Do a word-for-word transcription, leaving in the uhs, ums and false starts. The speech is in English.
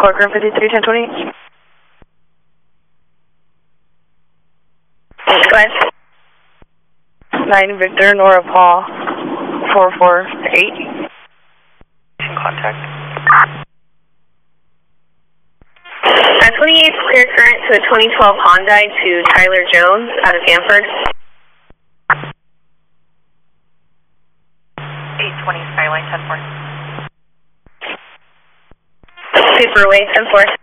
Corcoran fifty-three, ten twenty. Go ahead. nine Victor, Nora Paul, four four eight. Contact. Uh, twenty-eight clear current to a twenty twelve Hyundai to Tyler Jones out of Hanford. eight twenty Skyline ten four. Paperway ten four.